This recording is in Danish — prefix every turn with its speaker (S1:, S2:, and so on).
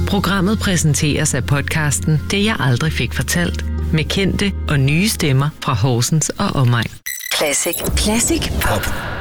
S1: Programmet præsenteres af podcasten Det jeg aldrig fik fortalt, med kendte og nye stemmer fra Horsens og omegn.
S2: Classic Pop.